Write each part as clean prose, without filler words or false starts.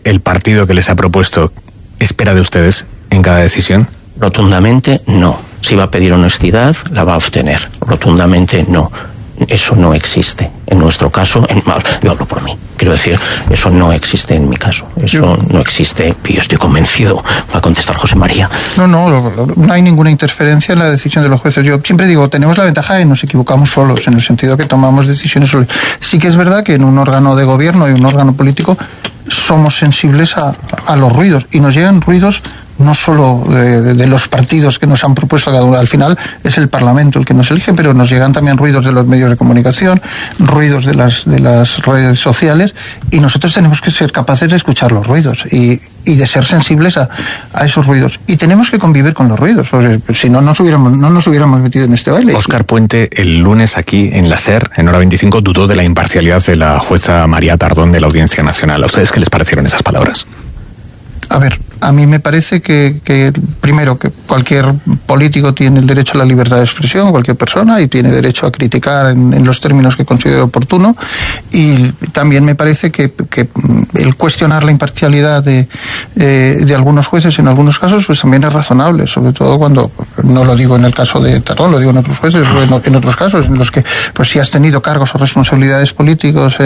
el partido que les ha propuesto espera de ustedes en cada decisión? Rotundamente no. Si va a pedir honestidad, la va a obtener. Rotundamente no. Eso no existe. En nuestro caso, yo hablo por mí. Quiero decir, eso no existe en mi caso. Eso no existe, y yo estoy convencido. Va a contestar José María. No hay ninguna interferencia en la decisión de los jueces. Yo siempre digo, tenemos la ventaja de que nos equivocamos solos, en el sentido que tomamos decisiones solos. Sí que es verdad que en un órgano de gobierno y un órgano político somos sensibles a los ruidos, y nos llegan ruidos no solo de los partidos que nos han propuesto cada uno. Al final es el Parlamento el que nos elige, pero nos llegan también ruidos de los medios de comunicación, ruidos de las redes sociales, y nosotros tenemos que ser capaces de escuchar los ruidos y de ser sensibles a esos ruidos. Y tenemos que convivir con los ruidos, porque si no nos hubiéramos metido en este baile. Óscar Puente, el lunes aquí en la SER, en Hora 25, dudó de la imparcialidad de la jueza María Tardón de la Audiencia Nacional. ¿A ustedes qué les parecieron esas palabras? A ver, a mí me parece que primero, que cualquier político tiene el derecho a la libertad de expresión, cualquier persona, y tiene derecho a criticar en los términos que considere oportuno, y también me parece que el cuestionar la imparcialidad de algunos jueces en algunos casos pues también es razonable, sobre todo cuando, no lo digo en el caso de Tardón, lo digo en otros jueces, en otros casos en los que pues si has tenido cargos o responsabilidades políticos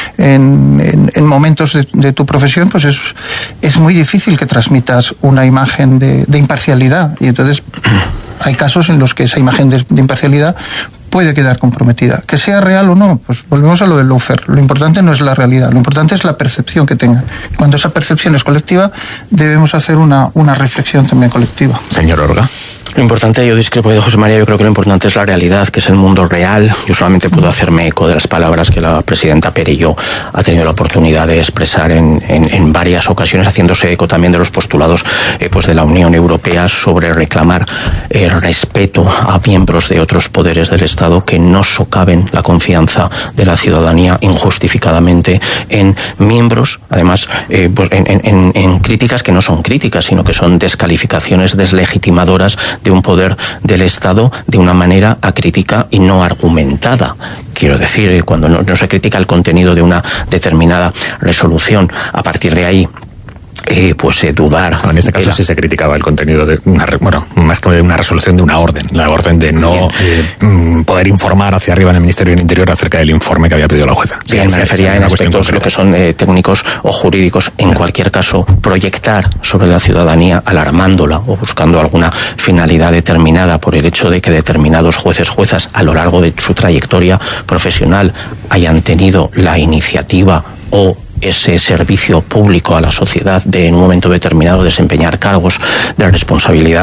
en momentos de tu profesión, pues es muy difícil que transmitas una imagen de imparcialidad, y entonces hay casos en los que esa imagen de imparcialidad puede quedar comprometida. Que sea real o no, pues volvemos a lo del lawfare. Lo importante no es la realidad, lo importante es la percepción que tenga. Cuando esa percepción es colectiva, debemos hacer una reflexión también colectiva. Señor Orga. Lo importante, yo discrepo de José María, yo creo que lo importante es la realidad, que es el mundo real. Yo solamente puedo hacerme eco de las palabras que la presidenta Perelló ha tenido la oportunidad de expresar en varias ocasiones, haciéndose eco también de los postulados pues de la Unión Europea sobre reclamar respeto a miembros de otros poderes del Estado que no socaven la confianza de la ciudadanía injustificadamente en miembros, además pues en críticas que no son críticas, sino que son descalificaciones deslegitimadoras de un poder del Estado de una manera acrítica y no argumentada. Quiero decir, cuando no se critica el contenido de una determinada resolución, a partir de ahí dudar. En este caso sí se criticaba el contenido de más que de una resolución, de una orden, la orden de no poder informar hacia arriba en el Ministerio del Interior acerca del informe que había pedido la jueza. Bien, me refería en aspectos lo que son técnicos o jurídicos. En cualquier caso, proyectar sobre la ciudadanía, alarmándola o buscando alguna finalidad determinada por el hecho de que determinados juezas a lo largo de su trayectoria profesional hayan tenido la iniciativa o ese servicio público a la sociedad de en un momento determinado desempeñar cargos de responsabilidad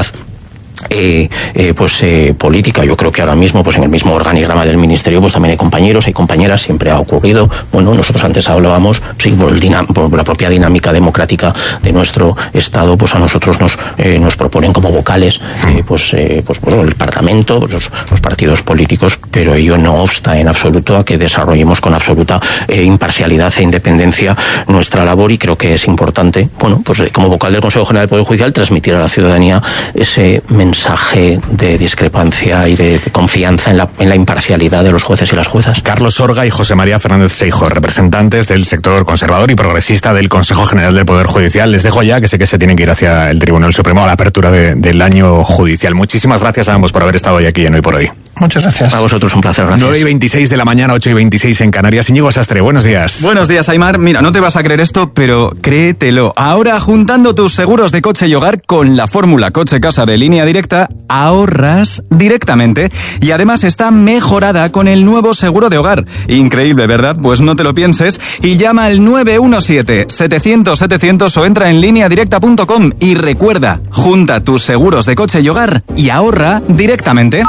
política. Yo creo que ahora mismo pues en el mismo organigrama del ministerio pues también hay compañeros, hay compañeras, siempre ha ocurrido. Bueno, nosotros antes hablábamos por la propia dinámica democrática de nuestro Estado, pues a nosotros nos proponen como vocales el Parlamento, los partidos políticos, pero ello no obsta en absoluto a que desarrollemos con absoluta imparcialidad e independencia nuestra labor, y creo que es importante, como vocal del Consejo General del Poder Judicial, transmitir a la ciudadanía ese mensaje de discrepancia y de confianza en la imparcialidad de los jueces y las juezas. Carlos Orga y José María Fernández Seijo, representantes del sector conservador y progresista del Consejo General del Poder Judicial. Les dejo ya, que sé que se tienen que ir hacia el Tribunal Supremo a la apertura del año judicial. Muchísimas gracias a ambos por haber estado hoy aquí en Hoy por Hoy. Muchas gracias. A vosotros un placer, gracias. 9:26 de la mañana, 8:26 en Canarias. Íñigo Sastre, buenos días. Buenos días, Aimar. Mira, no te vas a creer esto, pero créetelo. Ahora, juntando tus seguros de coche y hogar con la fórmula coche-casa de Línea Directa, ahorras directamente. Y además está mejorada con el nuevo seguro de hogar. Increíble, ¿verdad? Pues no te lo pienses y llama al 917-700-700 o entra en lineadirecta.com y recuerda, junta tus seguros de coche y hogar y ahorra directamente.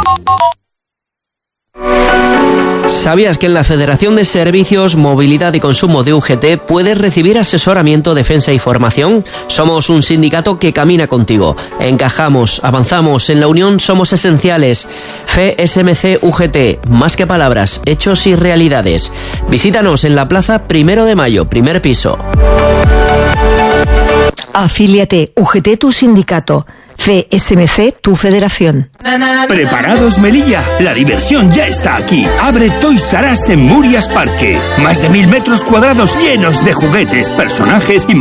¿Sabías que en la Federación de Servicios, Movilidad y Consumo de UGT puedes recibir asesoramiento, defensa y formación? Somos un sindicato que camina contigo. Encajamos, avanzamos, en la unión somos esenciales. FSMC UGT, más que palabras, hechos y realidades. Visítanos en la Plaza 1 de Mayo, primer piso. Afíliate, UGT tu sindicato. FSMC, tu federación. ¿Preparados, Melilla? La diversión ya está aquí. Abre Toys R Us en Murias Parque. Más de 1000 metros cuadrados llenos de juguetes, personajes y